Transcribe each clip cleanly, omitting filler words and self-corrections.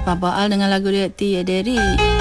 Baal dengan lagu dia Tia Derry.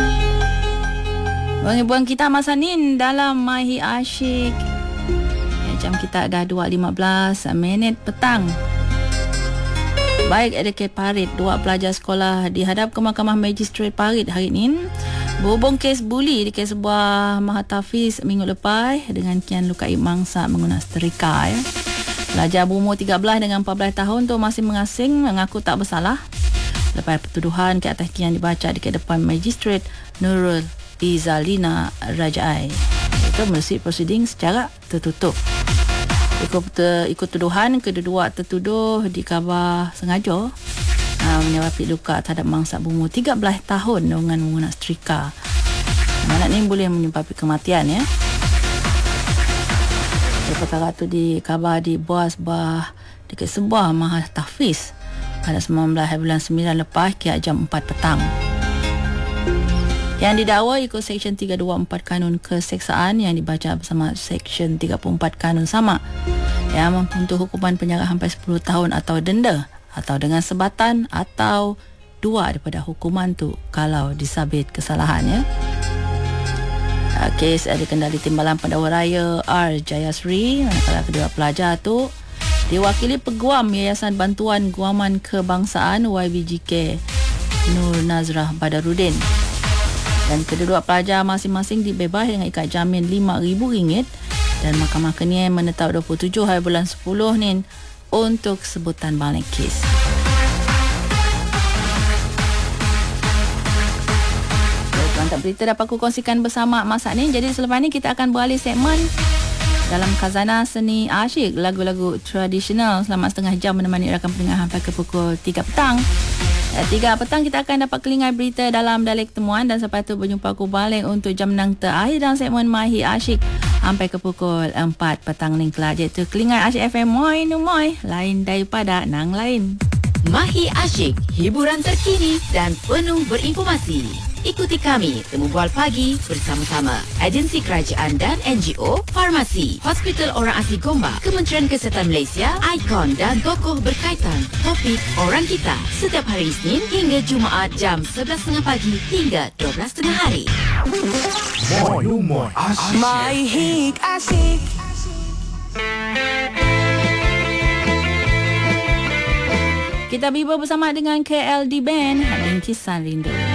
Buang kita masa ni dalam Mahi Asyik. Jam kita dah 2.15 minit petang. Baik, ada Parit, 2 pelajar sekolah dihadap ke Mahkamah Magistrate Parit hari ini berhubung kes buli di kes sebuah Mahatafiz minggu lepas dengan kian lukai mangsa menggunakan setrika. Pelajar berumur 13 dengan 14 tahun tu masih mengasing mengaku tak bersalah lepas pertuduhan ke atas kian dibaca di depan Magistrate Nurul Izalina Rajai. Itu melalui prosiding secara tertutup. Ikut tuduhan, kedua tertuduh dikhabar sengaja menyebabkan luka terhadap mangsa berumur 13 tahun dengan menggunakan setrika. Anak ni boleh menyebabkan kematian ya. Perkara tu dikhabar di Buah dekat sebuah Mahatafiz pada 19 bulan 9 lepas kira jam 4 petang. Yang didakwa ikut Seksyen 324 Kanun Keseksaan yang dibaca bersama Seksyen 34 Kanun Sama yang untuk hukuman penjara sampai 10 tahun atau denda atau dengan sebatan atau dua daripada hukuman tu kalau disabit kesalahannya. Kes ada kendali Timbalan Pendakwa Raya R. Jayasri, manakala kedua pelajar tu diwakili Peguam Yayasan Bantuan Guaman Kebangsaan YBGK Nur Nazrah Badarudin. Dan kedua pelajar masing-masing dibebas dengan ikat jamin RM5,000 dan Mahkamah Kenyai menetap 27 hari bulan 10 ni untuk sebutan balik kes. Mantap, berita dapat aku kongsikan bersama masa ni. Jadi selepas ni kita akan beralih segmen dalam Khazanah Seni Asyik, lagu-lagu tradisional selama setengah jam menemani rakan pendengar sampai ke pukul 3 petang. 3 petang kita akan dapat kelingai berita dalam dialek temuan dan selepas tu berjumpa aku balik untuk jam nang terakhir dalam segmen Mahi Asyik sampai ke pukul 4 petang ni kelak. Iaitu kelingai Asyik FM Moi Numoy, lain daripada nang lain. Mahi Asyik, hiburan terkini dan penuh berinformasi. Ikuti kami Temu Bual Pagi bersama-sama agensi kerajaan dan NGO, farmasi, Hospital Orang Asli Gombak, Kementerian Kesihatan Malaysia, ikon dan tokoh berkaitan. Topik Orang Kita setiap hari Isnin hingga Jumaat jam 11.30 pagi hingga 12.30 hari. Mahi Asyik. Kita bimbang bersama dengan KLD Band, Ringkisan Rindu.